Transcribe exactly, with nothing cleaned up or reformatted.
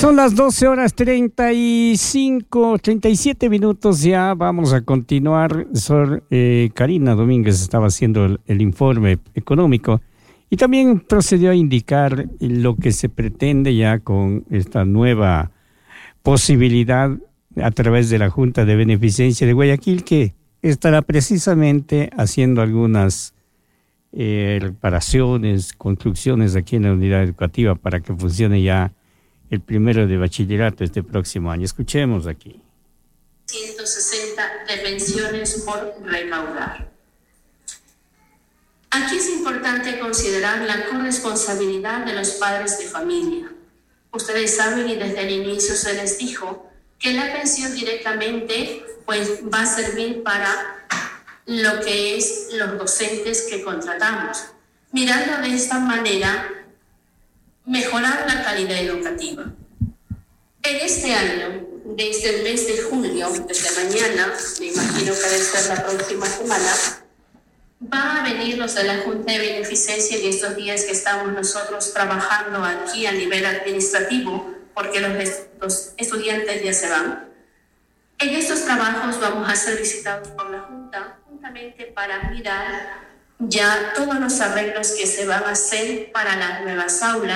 Son las doce horas treinta y cinco, treinta y siete minutos ya. Vamos a continuar. Sor eh, Karina Domínguez estaba haciendo el, el informe económico y también procedió a indicar lo que se pretende ya con esta nueva posibilidad a través de la Junta de Beneficencia de Guayaquil, que estará precisamente haciendo algunas eh, reparaciones, construcciones aquí en la unidad educativa para que funcione ya el primero de bachillerato este próximo año. Escuchemos aquí. ciento sesenta de pensiones por recaudar. Aquí es importante considerar la corresponsabilidad de los padres de familia. Ustedes saben, y desde el inicio se les dijo, que la pensión directamente pues, va a servir para lo que es los docentes que contratamos. Mirando de esta manera, mejorar la calidad educativa. En este año, desde el mes de julio, desde mañana, me imagino que debe ser la próxima semana, van a venir los de la Junta de Beneficencia en estos días que estamos nosotros trabajando aquí a nivel administrativo, porque los, los estudiantes ya se van. En estos trabajos vamos a ser visitados por la Junta, juntamente para mirar ya todos los arreglos que se van a hacer para las nuevas aulas.